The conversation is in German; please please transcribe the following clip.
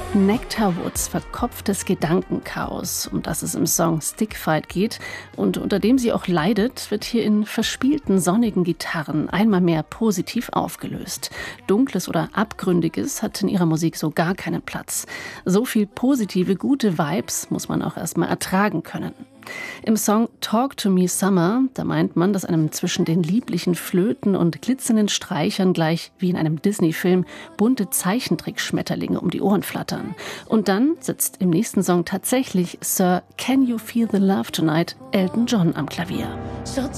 Nectar Woods verkopftes Gedankenchaos, um das es im Song Stickfight geht und unter dem sie auch leidet, wird hier in verspielten, sonnigen Gitarren einmal mehr positiv aufgelöst. Dunkles oder Abgründiges hat in ihrer Musik so gar keinen Platz. So viel positive, gute Vibes muss man auch erstmal ertragen können. Im Song Talk to Me Summer, da meint man, dass einem zwischen den lieblichen Flöten und glitzernden Streichern gleich wie in einem Disney-Film bunte Zeichentrickschmetterlinge um die Ohren flattern. Und dann sitzt im nächsten Song tatsächlich Sir Can You Feel the Love Tonight Elton John am Klavier. She'll